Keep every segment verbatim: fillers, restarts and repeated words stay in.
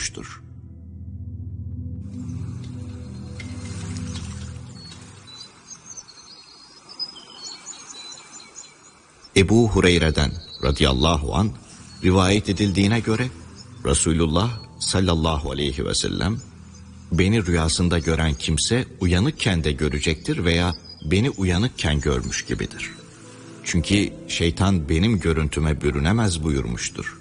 buyurmuştur. Ebu Hureyre'den radıyallahu an rivayet edildiğine göre Resulullah sallallahu aleyhi ve sellem, beni rüyasında gören kimse uyanıkken de görecektir veya beni uyanıkken görmüş gibidir. Çünkü şeytan benim görüntüme bürünemez buyurmuştur.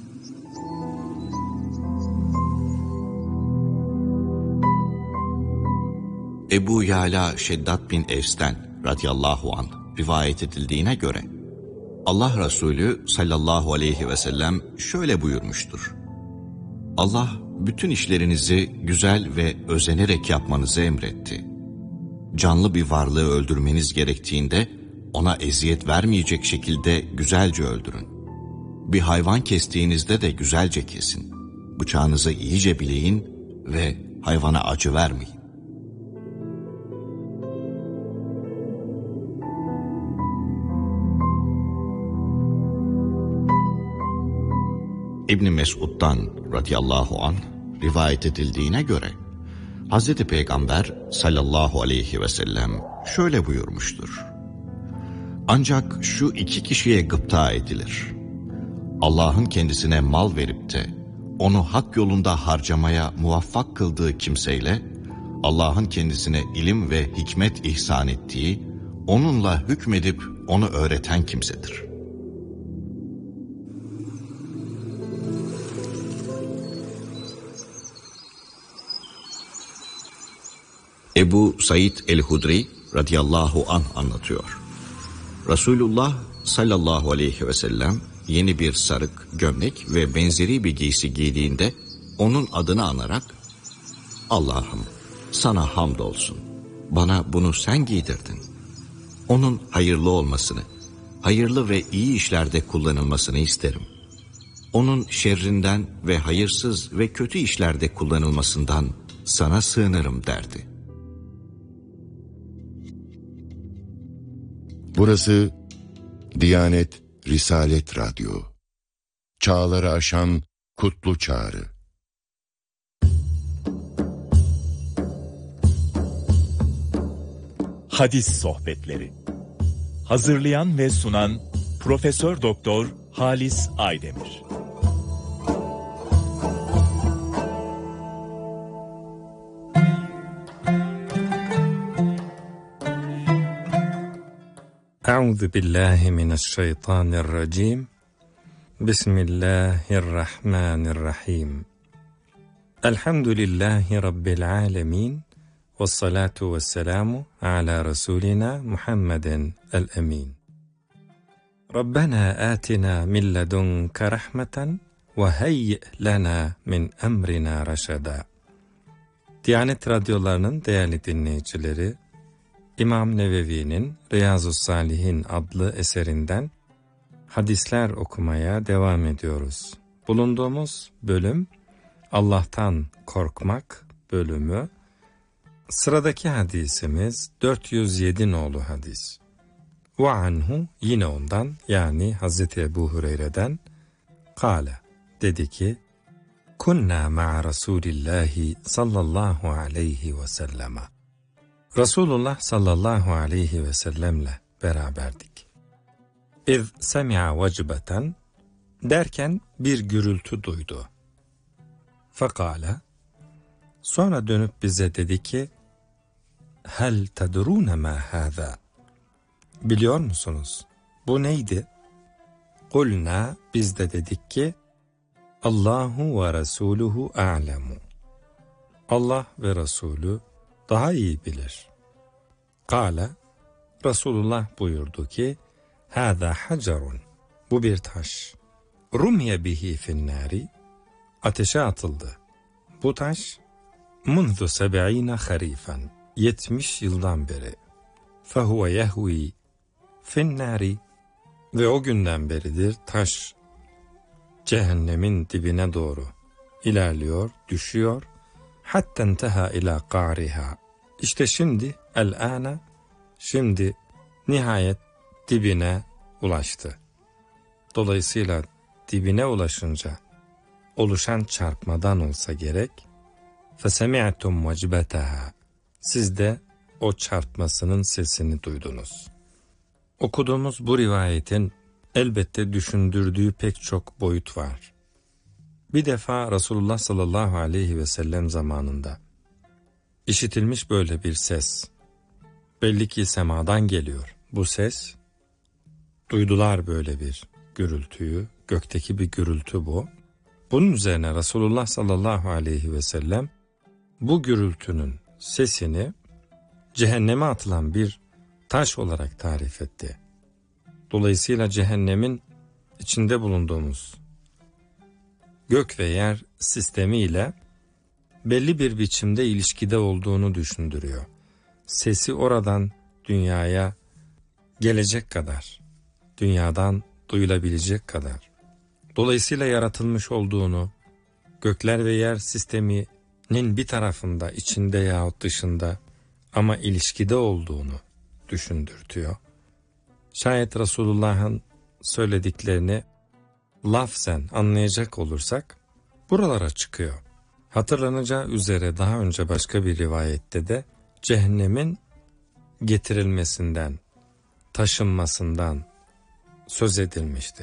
Ebu Yala Şeddat bin Evs'ten radıyallahu anh rivayet edildiğine göre Allah Resulü sallallahu aleyhi ve sellem şöyle buyurmuştur. Allah bütün işlerinizi güzel ve özenerek yapmanızı emretti. Canlı bir varlığı öldürmeniz gerektiğinde ona eziyet vermeyecek şekilde güzelce öldürün. Bir hayvan kestiğinizde de güzelce kesin. Bıçağınızı iyice bileyin ve hayvana acı vermeyin. İbn Mesud'dan radıyallahu anh rivayet edildiğine göre Hazreti Peygamber sallallahu aleyhi ve sellem şöyle buyurmuştur. Ancak şu iki kişiye gıpta edilir. Allah'ın kendisine mal verip de onu hak yolunda harcamaya muvaffak kıldığı kimseyle Allah'ın kendisine ilim ve hikmet ihsan ettiği, onunla hükmedip onu öğreten kimsedir. Ebu Said el-Hudri radıyallahu anh anlatıyor. Resulullah sallallahu aleyhi ve sellem yeni bir sarık, gömlek ve benzeri bir giysi giydiğinde onun adını anarak Allah'ım sana hamdolsun, bana bunu sen giydirdin. Onun hayırlı olmasını, hayırlı ve iyi işlerde kullanılmasını isterim. Onun şerrinden ve hayırsız ve kötü işlerde kullanılmasından sana sığınırım derdi. Burası Diyanet Risalet Radyo. Çağları aşan kutlu çağrı. Hadis sohbetleri. Hazırlayan ve sunan Profesör Doktor Halis Aydemir. Euzu billahi mineşşeytanirracim. Bismillahirrahmanirrahim. Elhamdülillahi rabbil alamin. Vessalatu vesselamu ala rasulina Muhammeden el-emin. Rabbena atina min ledunke rahmeten ve heyyi lana min emrina raşada. Diyanet radyolarının değerli dinleyicileri, İmam Nevevi'nin Riyazu's-Salihin adlı eserinden hadisler okumaya devam ediyoruz. Bulunduğumuz bölüm Allah'tan korkmak bölümü. Sıradaki hadisimiz dört yüz yedi nolu hadis. Ve anhu, yine ondan, yani Hazreti Ebu Hureyre'den, kâle, dedi ki, kunna ma'a Resulillahi sallallahu aleyhi ve selleme. Resulullah sallallahu aleyhi ve sellemle beraberdik. İz semi'a vecbeten, derken bir gürültü duydu. Fekâle, sonra dönüp bize dedi ki, hel tedrûne mâ hâzâ, biliyor musunuz bu neydi? Kulna, biz de dedik ki, Allahu ve Resuluhu a'lemu, Allah ve Resulü daha iyi bilir. Kâle, Resulullah buyurdu ki, hâzâ hacerun, bu bir taş. Rumye bihi finnâri, ateşe atıldı. Bu taş, munzu seb'ine harifen, yetmiş yıldan beri. Fehuve yehvi finnâri, ve o günden beridir taş cehennemin dibine doğru ilerliyor, düşüyor. Hatta enteha ila qa'riha. İşte şimdi el-ana, şimdi nihayet dibine ulaştı. Dolayısıyla dibine ulaşınca oluşan çarpmadan olsa gerek. فَسَمِعْتُمْ وَجْبَتَهَا. Siz de o çarpmasının sesini duydunuz. Okuduğumuz bu rivayetin elbette düşündürdüğü pek çok boyut var. Bir defa Resulullah sallallahu aleyhi ve sellem zamanında işitilmiş böyle bir ses. Belli ki semadan geliyor. Bu ses, duydular böyle bir gürültüyü, gökteki bir gürültü bu. Bunun üzerine Resulullah sallallahu aleyhi ve sellem bu gürültünün sesini cehenneme atılan bir taş olarak tarif etti. Dolayısıyla cehennemin içinde bulunduğumuz gök ve yer sistemiyle belli bir biçimde ilişkide olduğunu düşündürüyor. Sesi oradan dünyaya gelecek kadar, dünyadan duyulabilecek kadar. Dolayısıyla yaratılmış olduğunu, gökler ve yer sisteminin bir tarafında, içinde yahut dışında ama ilişkide olduğunu düşündürtüyor. Şayet Resulullah'ın söylediklerini lafzen anlayacak olursak buralara çıkıyor. Hatırlanacağı üzere daha önce başka bir rivayette de cehennemin getirilmesinden, taşınmasından söz edilmişti.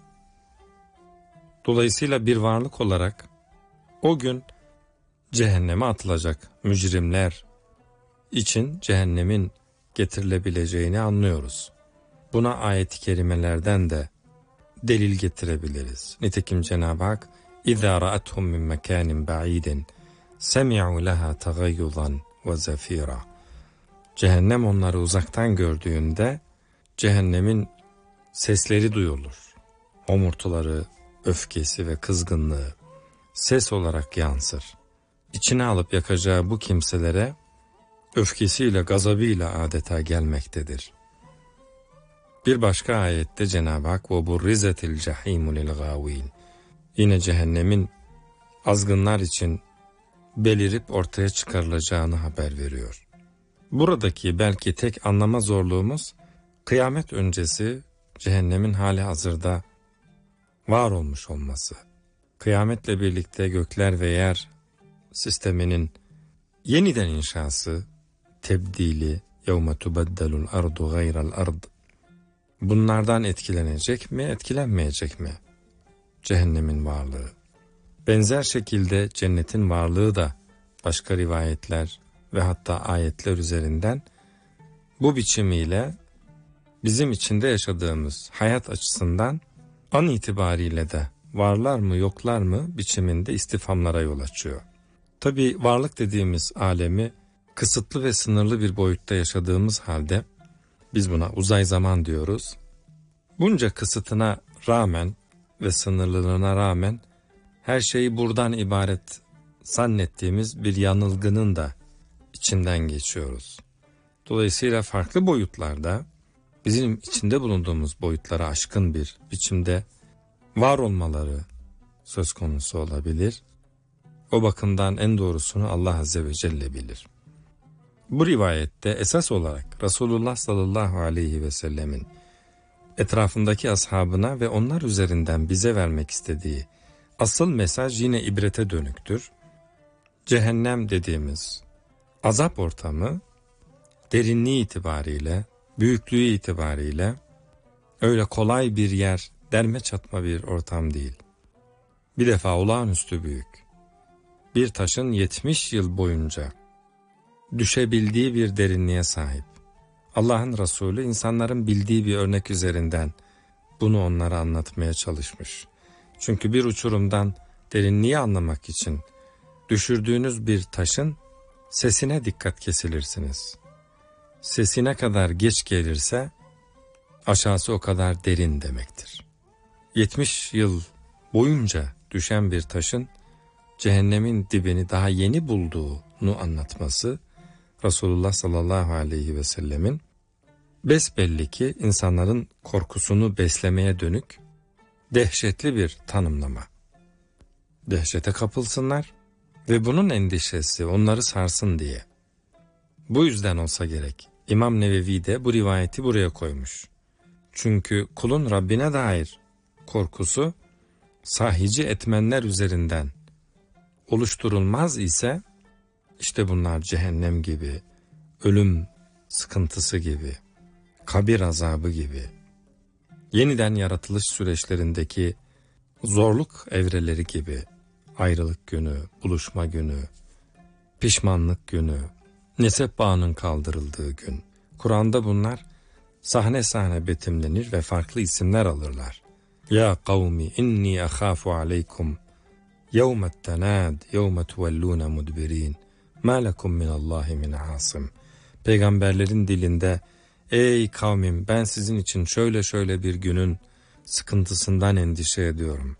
Dolayısıyla bir varlık olarak o gün cehenneme atılacak mücrimler için cehennemin getirilebileceğini anlıyoruz. Buna ayet-i kerimelerden de delil getirebiliriz. Nitekim Cenab-ı Hak اِذَا رَأَتْهُمْ مِنْ مَكَانٍ بَعِيدٍ سَمِعُوا لَهَا تَغَيُّضًا وَزَفِيرًا. Cehennem onları uzaktan gördüğünde cehennemin sesleri duyulur. Homurtuları, öfkesi ve kızgınlığı ses olarak yansır. İçine alıp yakacağı bu kimselere öfkesiyle, gazabıyla adeta gelmektedir. Bir başka ayette Cenab-ı Hak وَبُرِّزَتِ الْجَحِيمُ لِلْغَاوِينَ. Yine cehennemin azgınlar için belirip ortaya çıkarılacağını haber veriyor. Buradaki belki tek anlama zorluğumuz kıyamet öncesi cehennemin hali hazırda var olmuş olması. Kıyametle birlikte gökler ve yer sisteminin yeniden inşası, tebdili, يَوْمَ تُبَدَّلُ الْأَرْضُ غَيْرَ الْأَرْضِ. Bunlardan etkilenecek mi, etkilenmeyecek mi cehennemin varlığı? Benzer şekilde cennetin varlığı da başka rivayetler ve hatta ayetler üzerinden bu biçimiyle bizim içinde yaşadığımız hayat açısından an itibariyle de varlar mı yoklar mı biçiminde istifhamlara yol açıyor. Tabii varlık dediğimiz alemi kısıtlı ve sınırlı bir boyutta yaşadığımız halde biz buna uzay zaman diyoruz. Bunca kısıtına rağmen ve sınırlılığına rağmen her şeyi buradan ibaret zannettiğimiz bir yanılgının da içinden geçiyoruz. Dolayısıyla farklı boyutlarda bizim içinde bulunduğumuz boyutlara aşkın bir biçimde var olmaları söz konusu olabilir. O bakımdan en doğrusunu Allah Azze ve Celle bilir. Bu rivayette esas olarak Resulullah sallallahu aleyhi ve sellemin etrafındaki ashabına ve onlar üzerinden bize vermek istediği asıl mesaj yine ibrete dönüktür. Cehennem dediğimiz azap ortamı derinliği itibariyle, büyüklüğü itibariyle öyle kolay bir yer, derme çatma bir ortam değil. Bir defa olağanüstü büyük. Bir taşın yetmiş yıl boyunca düşebildiği bir derinliğe sahip. Allah'ın Resulü insanların bildiği bir örnek üzerinden bunu onlara anlatmaya çalışmış. Çünkü bir uçurumdan derinliği anlamak için düşürdüğünüz bir taşın sesine dikkat kesilirsiniz. Sesi ne kadar geç gelirse aşağısı o kadar derin demektir. yetmiş yıl boyunca düşen bir taşın cehennemin dibini daha yeni bulduğunu anlatması Resulullah sallallahu aleyhi ve sellemin besbelli ki insanların korkusunu beslemeye dönük dehşetli bir tanımlama. Dehşete kapılsınlar ve bunun endişesi onları sarsın diye. Bu yüzden olsa gerek İmam Nevevi de bu rivayeti buraya koymuş. Çünkü kulun Rabbine dair korkusu sahici etmenler üzerinden oluşturulmaz ise, işte bunlar cehennem gibi, ölüm sıkıntısı gibi, kabir azabı gibi, yeniden yaratılış süreçlerindeki zorluk evreleri gibi, ayrılık günü, buluşma günü, pişmanlık günü, nesep bağının kaldırıldığı gün. Kur'an'da bunlar sahne sahne betimlenir ve farklı isimler alırlar. Ya kavmi inni akhafu aleykum yevmet tenad yevmet tuvellûne mudbirin ma lekum minallahi min asim. Peygamberlerin dilinde, ey kavmim, ben sizin için şöyle şöyle bir günün sıkıntısından endişe ediyorum.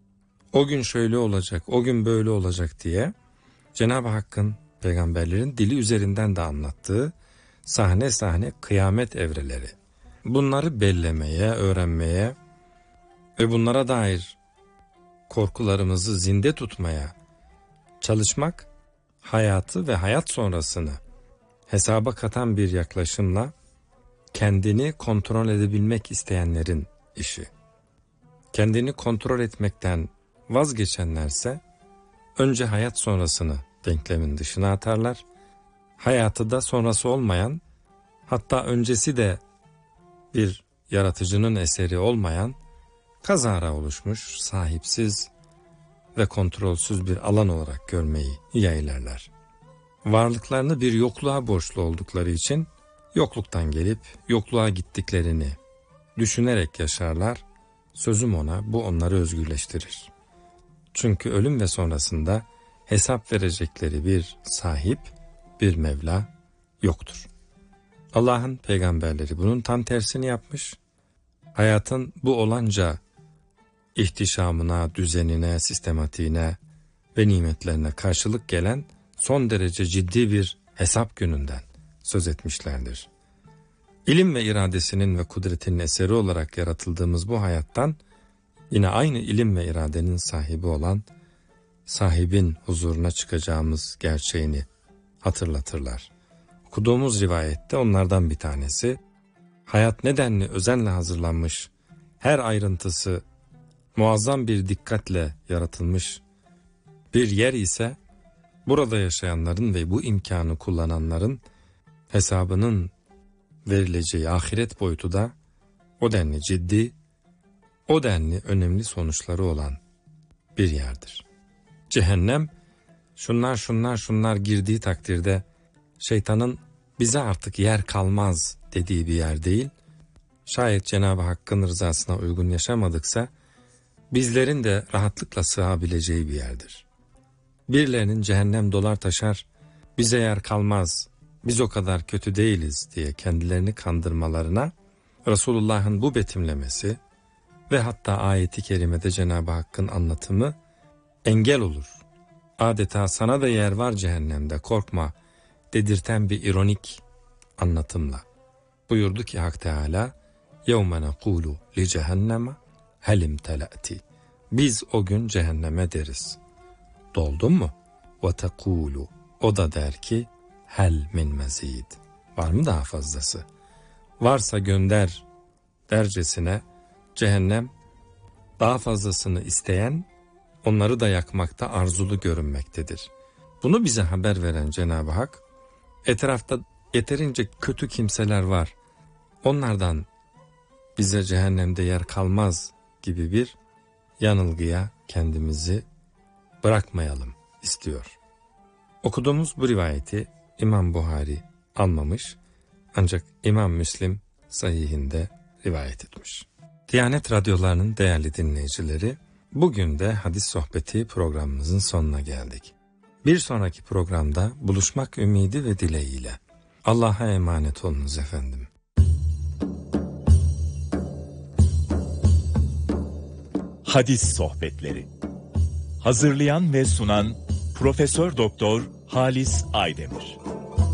O gün şöyle olacak, o gün böyle olacak diye Cenab-ı Hakk'ın peygamberlerin dili üzerinden de anlattığı sahne sahne kıyamet evreleri. Bunları bellemeye, öğrenmeye ve bunlara dair korkularımızı zinde tutmaya çalışmak, hayatı ve hayat sonrasını hesaba katan bir yaklaşımla kendini kontrol edebilmek isteyenlerin işi. Kendini kontrol etmekten vazgeçenlerse önce hayat sonrasını denklemin dışına atarlar. Hayatı da sonrası olmayan, hatta öncesi de bir yaratıcının eseri olmayan, kazara oluşmuş, sahipsiz ve kontrolsüz bir alan olarak görmeyi yeğlerler. Varlıklarını bir yokluğa borçlu oldukları için yokluktan gelip yokluğa gittiklerini düşünerek yaşarlar. Sözüm ona, bu onları özgürleştirir. Çünkü ölüm ve sonrasında hesap verecekleri bir sahip, bir Mevla yoktur. Allah'ın peygamberleri bunun tam tersini yapmış. Hayatın bu olanca ihtişamına, düzenine, sistematiğine ve nimetlerine karşılık gelen son derece ciddi bir hesap gününden söz etmişlerdir. İlim ve iradesinin ve kudretinin eseri olarak yaratıldığımız bu hayattan yine aynı ilim ve iradenin sahibi olan sahibin huzuruna çıkacağımız gerçeğini hatırlatırlar. Okuduğumuz rivayette onlardan bir tanesi, hayat nedenli özenle hazırlanmış, her ayrıntısı muazzam bir dikkatle yaratılmış bir yer ise, burada yaşayanların ve bu imkanı kullananların hesabının verileceği ahiret boyutu da o denli ciddi, o denli önemli sonuçları olan bir yerdir. Cehennem, şunlar şunlar şunlar girdiği takdirde şeytanın bize artık yer kalmaz dediği bir yer değil, şayet Cenab-ı Hakk'ın rızasına uygun yaşamadıksa bizlerin de rahatlıkla sığabileceği bir yerdir. Birilerinin cehennem dolar taşar, bize yer kalmaz, biz o kadar kötü değiliz diye kendilerini kandırmalarına Resulullah'ın bu betimlemesi ve hatta ayeti kerimede Cenab-ı Hakk'ın anlatımı engel olur. Adeta sana da yer var cehennemde, korkma dedirten bir ironik anlatımla. Buyurdu ki Hak Teala, يَوْمَ نَقُولُ لِجَهَنَّمَ هَلِمْ تَلَأْتِ. Biz o gün cehenneme deriz, doldun mu? وَتَقُولُ. O da der ki, hel min mezid. Var mı daha fazlası? Varsa gönder dercesine cehennem daha fazlasını isteyen, onları da yakmakta arzulu görünmektedir. Bunu bize haber veren Cenab-ı Hak, etrafta yeterince kötü kimseler var, onlardan bize cehennemde yer kalmaz gibi bir yanılgıya kendimizi bırakmayalım istiyor. Okuduğumuz bu rivayeti İmam Buhari almamış, ancak İmam Müslim sahihinde rivayet etmiş. Diyanet radyolarının değerli dinleyicileri, bugün de hadis sohbeti programımızın sonuna geldik. Bir sonraki programda buluşmak ümidi ve dileğiyle. Allah'a emanet olunuz efendim. Hadis sohbetleri. Hazırlayan ve sunan Profesör Doktor Halis Aydemir.